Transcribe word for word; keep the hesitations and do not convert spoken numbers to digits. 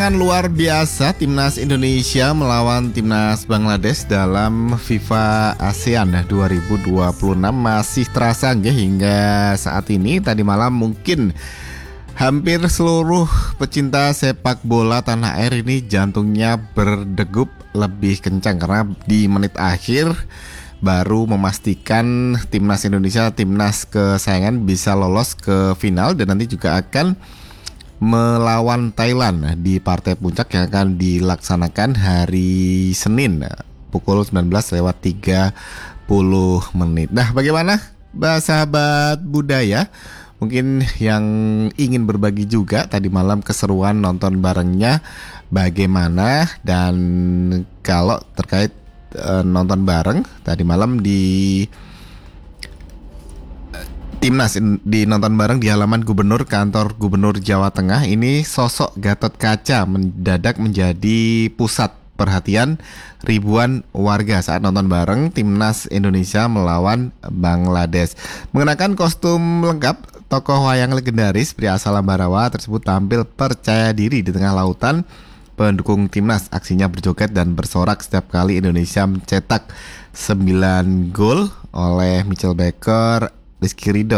Kemenangan luar biasa Timnas Indonesia melawan Timnas Bangladesh dalam FIFA ASEAN dua ribu dua puluh enam masih terasa nggih hingga saat ini. Tadi malam mungkin hampir seluruh pecinta sepak bola tanah air ini jantungnya berdegup lebih kencang karena di menit akhir baru memastikan Timnas Indonesia, timnas kesayangan, bisa lolos ke final dan nanti juga akan melawan Thailand di partai puncak yang akan dilaksanakan hari Senin pukul sembilan belas lewat tiga puluh menit. Nah, bagaimana sahabat budaya? Mungkin yang ingin berbagi juga tadi malam keseruan nonton barengnya bagaimana, dan kalau terkait uh, nonton bareng tadi malam di Timnas di nonton bareng di halaman Gubernur Kantor Gubernur Jawa Tengah, ini sosok Gatot Kaca mendadak menjadi pusat perhatian ribuan warga saat nonton bareng Timnas Indonesia melawan Bangladesh. Mengenakan kostum lengkap, tokoh wayang legendaris pria asal Ambarawa tersebut tampil percaya diri di tengah lautan pendukung Timnas. Aksinya berjoget dan bersorak setiap kali Indonesia mencetak sembilan gol oleh Michael Baker, Rizky Ridho